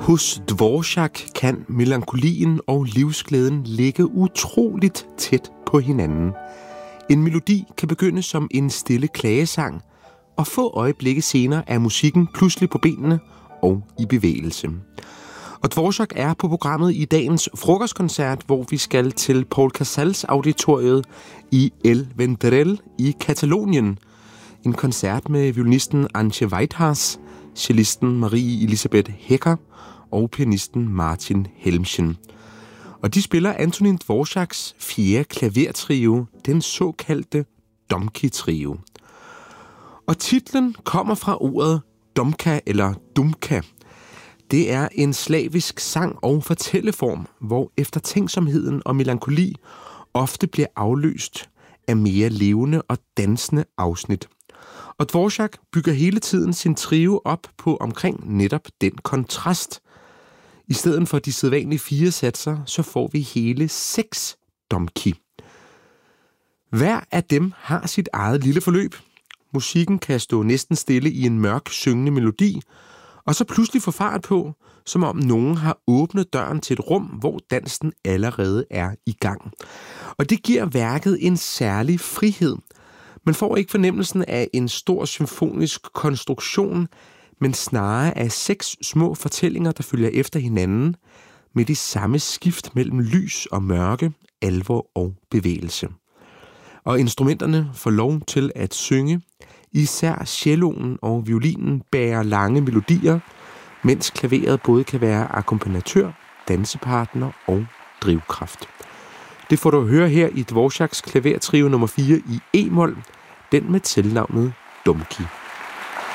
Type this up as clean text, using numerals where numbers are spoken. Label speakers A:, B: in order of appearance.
A: Hos Dvorak kan melankolien og livsglæden ligge utroligt tæt på hinanden. En melodi kan begynde som en stille klagesang, og få øjeblikke senere er musikken pludselig på benene og i bevægelse. Og Dvorak er på programmet i dagens frokostkoncert, hvor vi skal til Paul Casals auditoriet i El Vendrell i Katalonien. En koncert med violinisten Antje Whitehars, cellisten Marie Elisabeth Hecker og pianisten Martin Helmchen. Og de spiller Antonín Dvoraks 4. klavertrio, den såkaldte Domky-trio. Og titlen kommer fra ordet domka eller dumka. Det er en slavisk sang- og fortælleform, hvor eftertænksomheden og melankoli ofte bliver afløst af mere levende og dansende afsnit. Og Dvorak bygger hele tiden sin trio op på omkring netop den kontrast. I stedet for de sædvanlige 4 satser, så får vi hele 6 domki. Hver af dem har sit eget lille forløb. Musikken kan stå næsten stille i en mørk, syngende melodi, og så pludselig få fart på, som om nogen har åbnet døren til et rum, hvor dansen allerede er i gang. Og det giver værket en særlig frihed. Man får ikke fornemmelsen af en stor symfonisk konstruktion, men snarere af 6 små fortællinger, der følger efter hinanden, med de samme skift mellem lys og mørke, alvor og bevægelse. Og instrumenterne får lov til at synge. Især celloen og violinen bærer lange melodier, mens klaveret både kan være akkompagnatør, dansepartner og drivkraft. Det får du at høre her i Dvoraks klavertrio nummer 4 i e-mol, den med tilnavnet Domky.